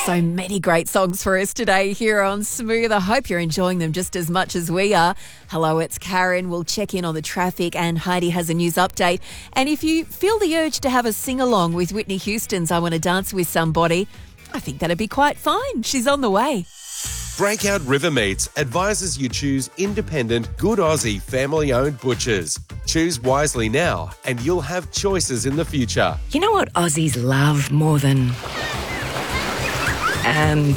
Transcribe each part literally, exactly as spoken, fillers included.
So many great songs for us today here on Smooth. I hope you're enjoying them just as much as we are. Hello, it's Karen. We'll check in on the traffic and Heidi has a news update. And if you feel the urge to have a sing-along with Whitney Houston's I Want to Dance With Somebody, I think that'd be quite fine. She's on the way. Breakout River Meats advises you choose independent, good Aussie, family-owned butchers. Choose wisely now and you'll have choices in the future. You know what Aussies love more than... And...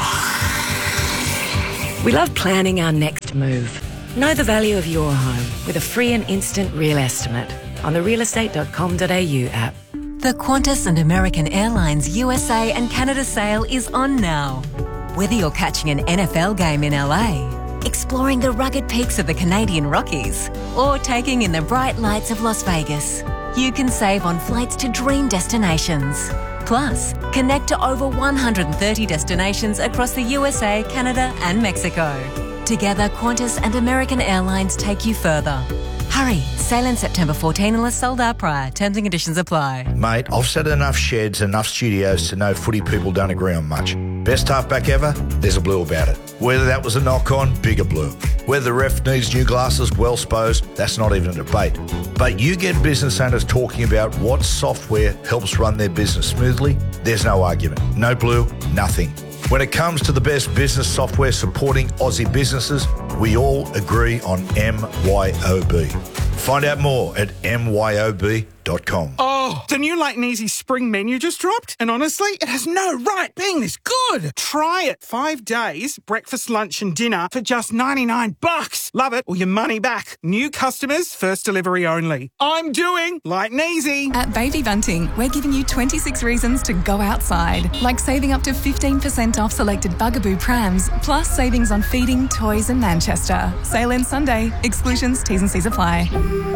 we love planning our next move. Know the value of your home with a free and instant real estimate on the real estate dot com dot a u app. The Qantas and American Airlines U S A and Canada sale is on now. Whether you're catching an N F L game in L A, exploring the rugged peaks of the Canadian Rockies, or taking in the bright lights of Las Vegas, you can save on flights to dream destinations. Plus, connect to over one hundred thirty destinations across the U S A, Canada and Mexico. Together, Qantas and American Airlines take you further. Hurry, sail in September fourteenth unless sold out prior. Terms and conditions apply. Mate, I've sat in enough sheds, enough studios to know footy people don't agree on much. Best halfback ever? There's a blue about it. Whether that was a knock-on, bigger blue. Whether the ref needs new glasses, well sposed, that's not even a debate. But you get business owners talking about what software helps run their business smoothly, there's no argument. No blue, nothing. When it comes to the best business software supporting Aussie businesses, we all agree on M Y O B. Find out more at m y o b dot com. Oh, the new Light and Easy spring menu just dropped, and honestly, it has no right being this good. Try it. Five days, breakfast, lunch and dinner for just ninety-nine bucks. Love it or your money back. New customers, first delivery only. I'm doing Light and Easy. At Baby Bunting, we're giving you twenty-six reasons to go outside, like saving up to fifteen percent off selected Bugaboo prams, plus savings on feeding, toys and Manchester. Sale ends Sunday. Exclusions, T's and C's apply.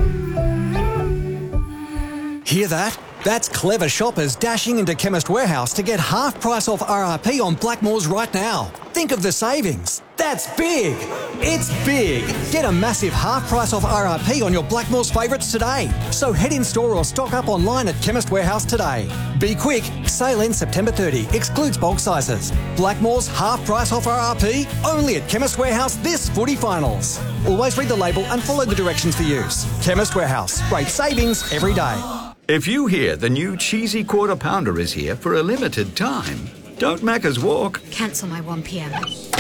Hear that? That's clever shoppers dashing into Chemist Warehouse to get half price off R R P on Blackmores right now. Think of the savings. That's big. It's big. Get a massive half price off R R P on your Blackmores favourites today. So head in store or stock up online at Chemist Warehouse today. Be quick. Sale ends September thirtieth. Excludes bulk sizes. Blackmores half price off R R P only at Chemist Warehouse this footy finals. Always read the label and follow the directions for use. Chemist Warehouse. Great savings every day. If you hear the new cheesy quarter pounder is here for a limited time, don't Macca's walk. Cancel my one p.m.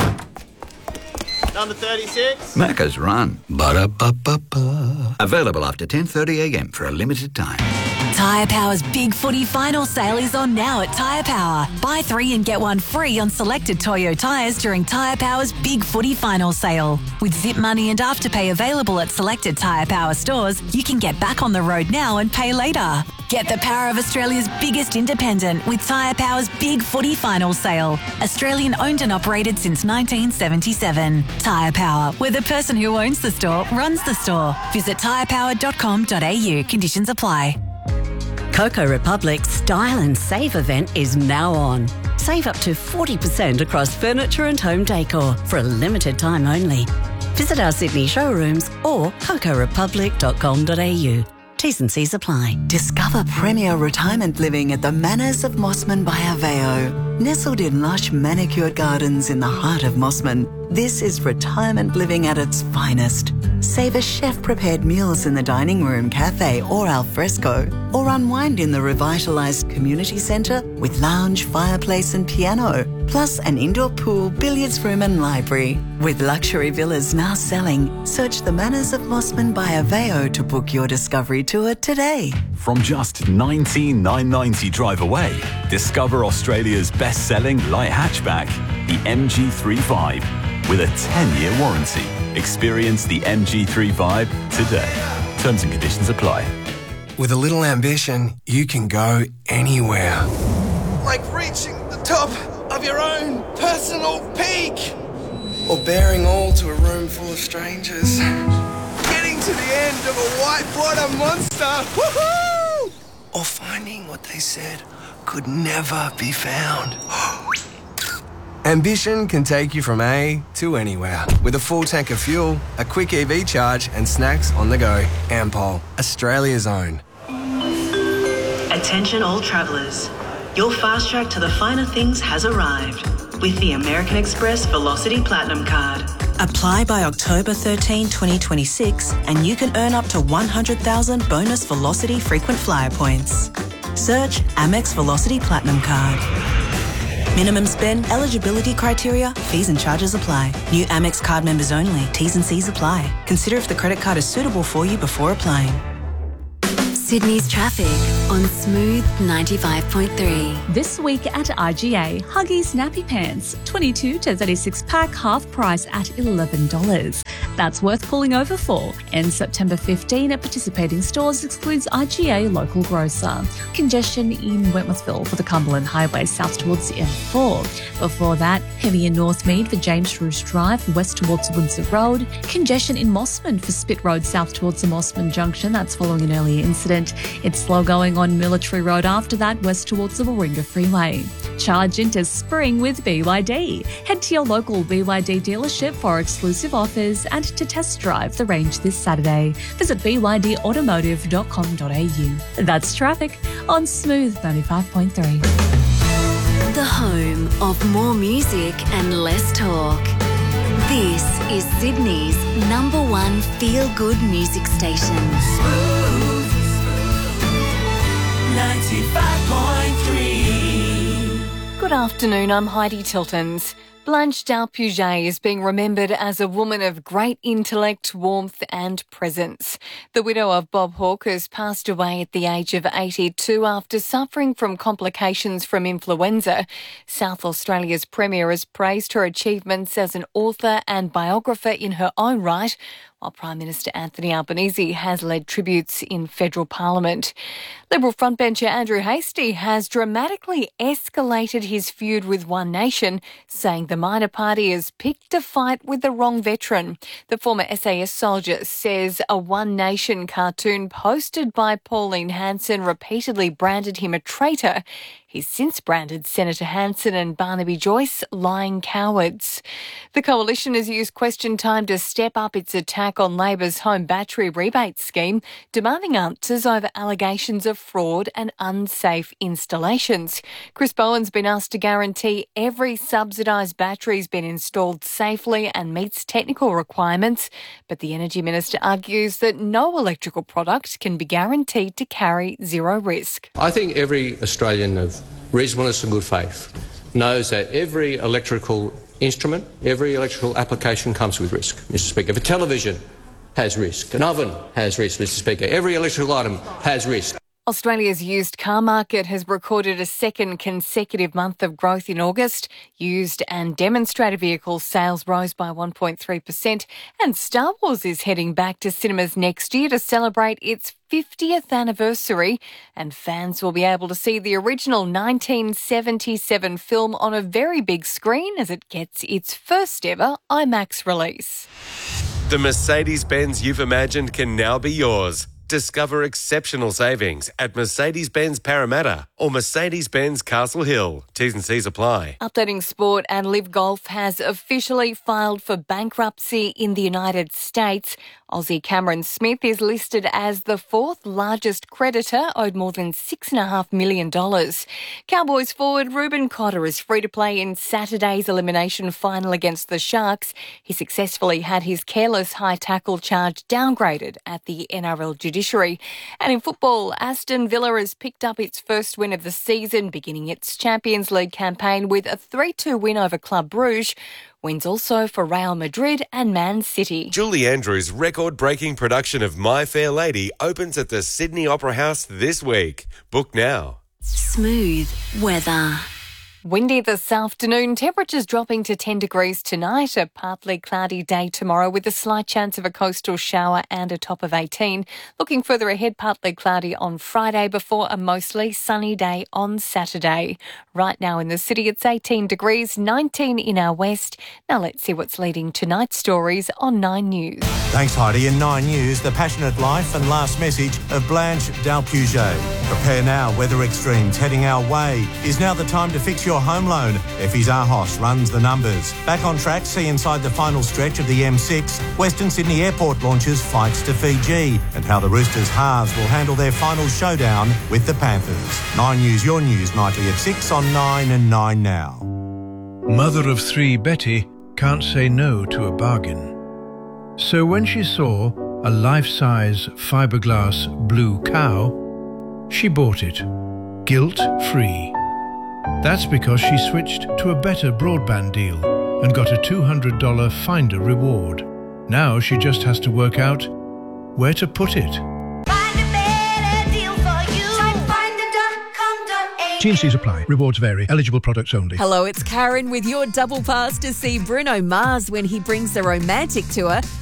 Number thirty-six. Macca's run. Ba-da-ba-ba-ba. Available after ten thirty a.m. for a limited time. Tyre Power's Big Footy Final Sale is on now at Tyre Power. Buy three and get one free on selected Toyo tyres during Tyre Power's Big Footy Final Sale. With Zip Money and Afterpay available at selected Tyre Power stores, you can get back on the road now and pay later. Get the power of Australia's biggest independent with Tyre Power's Big Footy Final Sale. Australian owned and operated since nineteen seventy-seven. Tyre Power, where the person who owns the store runs the store. Visit tyre power dot com dot a u. Conditions apply. Coco Republic's Style and Save event is now on. Save up to forty percent across furniture and home decor for a limited time only. Visit our Sydney showrooms or coco republic dot com dot a u. T's and C's apply. Discover premier retirement living at the Manors of Mossman by Aveo. Nestled in lush manicured gardens in the heart of Mossman, this is retirement living at its finest. Savour chef-prepared meals in the dining room, cafe or al fresco, or unwind in the revitalised community centre with lounge, fireplace and piano, plus an indoor pool, billiards room and library. With luxury villas now selling, search the Manors of Mossman by Aveo to book your discovery tour today. From just nineteen thousand nine hundred ninety drive away, discover Australia's best-selling light hatchback, the M G thirty-five, with a ten-year warranty. Experience the M G thirty-five today. Terms and conditions apply. With a little ambition, you can go anywhere. Like reaching the top of your own personal peak. Or bearing all to a room full of strangers. Getting to the end of a whitewater monster. Woohoo! Or finding what they said could never be found. Ambition can take you from A to anywhere. With a full tank of fuel, a quick E V charge and snacks on the go. Ampol, Australia's own. Attention all travellers. your fast track to the finer things has arrived with the American Express Velocity Platinum Card. Apply by October thirteenth, twenty twenty-six and you can earn up to one hundred thousand bonus Velocity frequent flyer points. Search Amex Velocity Platinum Card. Minimum spend, eligibility criteria, fees and charges apply. New Amex card members only. T's and C's apply. Consider if the credit card is suitable for you before applying. Sydney's traffic on Smooth ninety-five point three. This week at I G A, Huggies Nappy Pants, twenty-two to thirty-six pack, half price at eleven dollars. That's worth pulling over for. And September fifteenth at participating stores excludes I G A local grocer. Congestion in Wentworthville for the Cumberland Highway south towards the M four. Before that, heavy in Northmead for James Roos Drive west towards Windsor Road. Congestion in Mossman for Spit Road south towards the Mossman Junction. That's following an earlier incident. It's slow going on Military Road after that, west towards the Warringah Freeway. Charge into spring with B Y D. Head to your local B Y D dealership for exclusive offers and to test drive the range this Saturday. Visit b y d automotive dot com dot a u. That's traffic on Smooth ninety-five point three. The home of more music and less talk. This is Sydney's number one feel-good music station. Smooth ninety-five point three. Good afternoon, I'm Heidi Tiltons. Blanche Dalpuget is being remembered as a woman of great intellect, warmth and presence. The widow of Bob Hawke has passed away at the age of eighty-two after suffering from complications from influenza. South Australia's Premier has praised her achievements as an author and biographer in her own right, while Prime Minister Anthony Albanese has led tributes in federal parliament. Liberal frontbencher Andrew Hastie has dramatically escalated his feud with One Nation, saying the minor party has picked a fight with the wrong veteran. The former S A S soldier says a One Nation cartoon posted by Pauline Hanson repeatedly branded him a traitor. He's since branded Senator Hanson and Barnaby Joyce lying cowards. The Coalition has used question time to step up its attack on Labor's home battery rebate scheme, demanding answers over allegations of fraud and unsafe installations. Chris Bowen's been asked to guarantee every subsidised battery's been installed safely and meets technical requirements, but the Energy Minister argues that no electrical product can be guaranteed to carry zero risk. I think every Australian of reasonableness and good faith knows that every electrical instrument, every electrical application comes with risk, Mister Speaker. If a television has risk, an oven has risk, Mister Speaker. Every electrical item has risk. Australia's used car market has recorded a second consecutive month of growth in August. Used and demonstrator vehicle sales rose by one point three percent, and Star Wars is heading back to cinemas next year to celebrate its fiftieth anniversary, and fans will be able to see the original nineteen seventy-seven film on a very big screen as it gets its first ever IMAX release. The Mercedes-Benz you've imagined can now be yours. Discover exceptional savings at Mercedes-Benz Parramatta or Mercedes-Benz Castle Hill. T's and C's apply. Updating sport, and Live Golf has officially filed for bankruptcy in the United States. Aussie Cameron Smith is listed as the fourth largest creditor, owed more than six point five million dollars. Cowboys forward Reuben Cotter is free to play in Saturday's elimination final against the Sharks. He successfully had his careless high tackle charge downgraded at the N R L judiciary. And in football, Aston Villa has picked up its first win of the season, beginning its Champions League campaign with a three two win over Club Brugge. Wins also for Real Madrid and Man City. Julie Andrews' record-breaking production of My Fair Lady opens at the Sydney Opera House this week. Book now. Smooth weather. Windy this afternoon, temperatures dropping to ten degrees tonight, a partly cloudy day tomorrow with a slight chance of a coastal shower and a top of eighteen. Looking further ahead, partly cloudy on Friday before a mostly sunny day on Saturday. Right now in the city, it's eighteen degrees, nineteen in our west. Now let's see what's leading tonight's stories on Nine News. Thanks, Heidi. In Nine News, the passionate life and last message of Blanche Dalpuget. Prepare now, weather extremes heading our way. Is now the time to fix your your home loan. Effie's Arhos runs the numbers. Back on track, see inside the final stretch of the M six, Western Sydney Airport launches flights to Fiji, and how the Roosters halves will handle their final showdown with the Panthers. Nine News, your news, nightly at six on nine and nine now. Mother of three Betty can't say no to a bargain. So when she saw a life-size fiberglass blue cow, she bought it, guilt-free. That's because she switched to a better broadband deal and got a two hundred dollars Finder reward. Now she just has to work out where to put it. T and C's apply. Rewards vary. Eligible products only. Hello, it's Karen with your double pass to see Bruno Mars when he brings the romantic tour